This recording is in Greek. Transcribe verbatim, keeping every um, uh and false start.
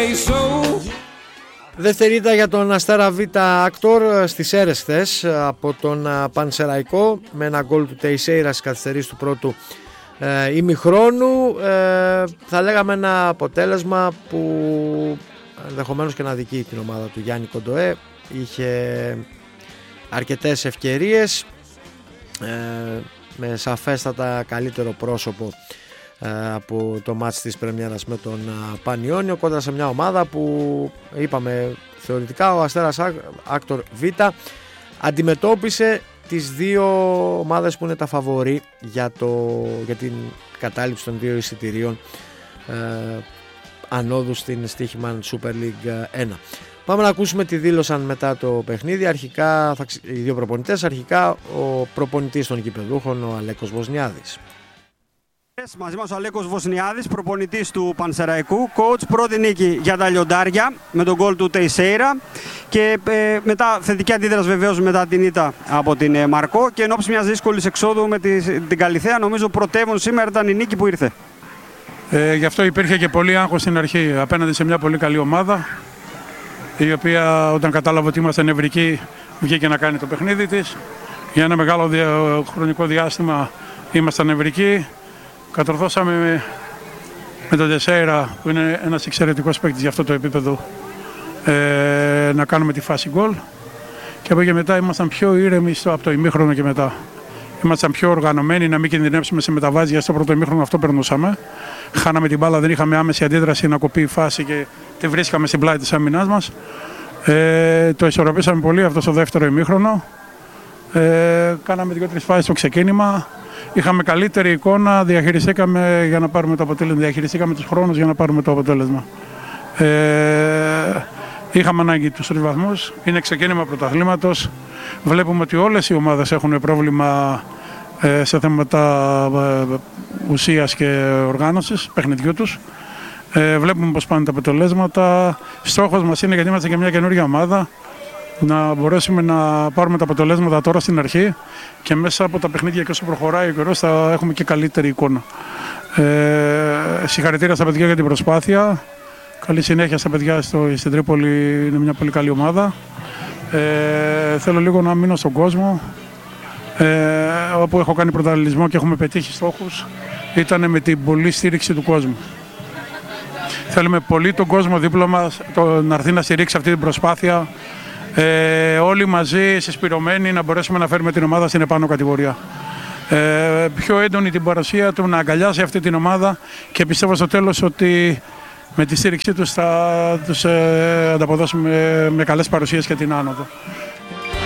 Δεύτερη ήττα για τον Αστέρα Β Άκτορ στις Σέρρες χθες από τον Πανσεραϊκό με ένα γκολ του Τεϊσέιρα στις καθυστερήσεις του πρώτου ε, ημιχρόνου. Ε, θα λέγαμε ένα αποτέλεσμα που ενδεχομένως και να αδικεί την ομάδα του Γιάννη Κοντοέ. Είχε αρκετές ευκαιρίες ε, με σαφέστατα καλύτερο πρόσωπο από το μάτς της πρεμιέρας με τον Πανιόνιο κόντρα σε μια ομάδα που είπαμε θεωρητικά ο Αστέρας Άκτορ Β αντιμετώπισε τις δύο ομάδες που είναι τα φαβορί για, το, για την κατάληψη των δύο εισιτηρίων ε, ανόδου στην Στοίχημαν Super League ένα. Πάμε να ακούσουμε τι δήλωσαν μετά το παιχνίδι. Αρχικά, θα, οι δύο προπονητές, αρχικά ο προπονητής των γηπεδούχων, ο Αλέκος Βοσνιάδης. Μαζί μας ο Αλέκος Βοσνιάδης, προπονητής του Πανσεραϊκού. Coach, πρώτη νίκη για τα λιοντάρια με τον γκολ του Τεϊσέιρα και ε, μετά θετική αντίδραση βεβαίως μετά την ήττα από την ε, Μαρκό και εν ώψη μιας δύσκολης εξόδου με τη, την Καλιθέα, νομίζω πρωτεύον σήμερα ήταν η νίκη που ήρθε. Ε, γι' αυτό υπήρχε και πολύ άγχος στην αρχή απέναντι σε μια πολύ καλή ομάδα, η οποία όταν κατάλαβε ότι είμαστε νευρικοί βγήκε να κάνει το παιχνίδι της. Για ένα μεγάλο δια, χρονικό διάστημα ήμασταν νευρικοί. Κατορθώσαμε με, με τον Τεϊσέιρα, που είναι ένας εξαιρετικός παίκτης για αυτό το επίπεδο, ε, να κάνουμε τη φάση γκολ. Και από εκεί μετά ήμασταν πιο ήρεμοι στο, από το ημίχρονο και μετά. Ήμασταν πιο οργανωμένοι να μην κινδυνεύσουμε σε μεταβάσεις, γιατί στο πρώτο ημίχρονο αυτό περνούσαμε. Χάναμε την μπάλα, δεν είχαμε άμεση αντίδραση να κοπεί η φάση και τη βρίσκαμε στην πλάτη της άμυνάς μας. Ε, το ισορροπήσαμε πολύ αυτό στο δεύτερο ημίχρονο. Ε, κάναμε δύο-τρεις φάσεις στο ξεκίνημα. Είχαμε καλύτερη εικόνα, διαχειριστήκαμε για να πάρουμε το αποτέλεσμα, διαχειριστήκαμε τους χρόνους για να πάρουμε το αποτέλεσμα. Ε, είχαμε ανάγκη τους τρεις βαθμούς, είναι ξεκίνημα πρωταθλήματος. Βλέπουμε ότι όλες οι ομάδες έχουν πρόβλημα ε, σε θέματα ε, ουσίας και οργάνωσης παιχνιδιού τους. Ε, βλέπουμε πώς πάνε τα αποτελέσματα. Στόχος μας είναι, γιατί είμαστε και μια καινούργια ομάδα, να μπορέσουμε να πάρουμε τα αποτελέσματα τώρα στην αρχή και μέσα από τα παιχνίδια και όσο προχωράει ο καιρός θα έχουμε και καλύτερη εικόνα. Ε, συγχαρητήρια στα παιδιά για την προσπάθεια. Καλή συνέχεια στα παιδιά στο, στην Τρίπολη, είναι μια πολύ καλή ομάδα. Ε, θέλω λίγο να μείνω στον κόσμο. Ε, όπου έχω κάνει πρωταλληλισμό και έχουμε πετύχει στόχους, ήταν με την πολλή στήριξη του κόσμου. Θέλουμε πολύ τον κόσμο δίπλα μας το, να έρθει να στηρίξει αυτή την προσπάθεια. Ε, όλοι μαζί συσπηρωμένοι να μπορέσουμε να φέρουμε την ομάδα στην επάνω κατηγορία. Ε, πιο έντονη την παρουσία του, να αγκαλιάσει αυτή την ομάδα και πιστεύω στο τέλος ότι με τη στήριξή τους θα τους ε, ανταποδώσουμε με καλές παρουσίες και την άνοδο.